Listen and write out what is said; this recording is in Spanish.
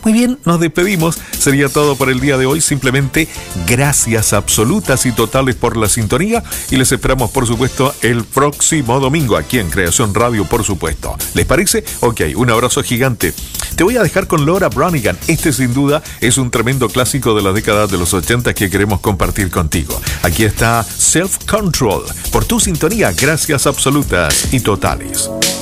Muy bien, nos despedimos. Sería todo por el día de hoy. Simplemente gracias absolutas y totales por la sintonía y les esperamos, por supuesto, el próximo domingo aquí en Creación Radio, por supuesto. ¿Les parece? Ok, un abrazo gigante. Te voy a dejar con Laura Branigan. Este sin duda es un tremendo clásico de la década de los 80 que queremos compartir contigo. Aquí está Self Control. Por tu sintonía, gracias absolutas y totales.